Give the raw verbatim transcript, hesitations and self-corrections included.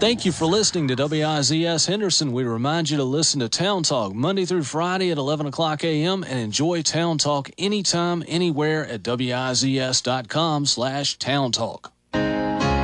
Thank you for listening to W I Z S Henderson. We remind you to listen to Town Talk Monday through Friday at eleven o'clock a.m. and enjoy Town Talk anytime, anywhere at W I Z S dot com slash Town Talk.